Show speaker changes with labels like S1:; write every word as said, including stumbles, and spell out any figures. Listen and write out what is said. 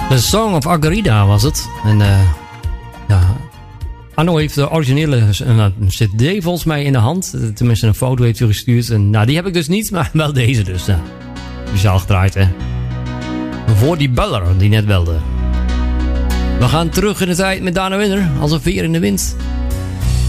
S1: The Song of Agarida was het. En uh, ja, Arno heeft de originele uh, C D volgens mij in de hand. Tenminste, een foto heeft hij gestuurd. En, nou, die heb ik dus niet, maar wel deze dus. Uh, speciaal gedraaid, hè. Voor die beller die net belde. We gaan terug in de tijd met Dana Winner als een veer in de wind.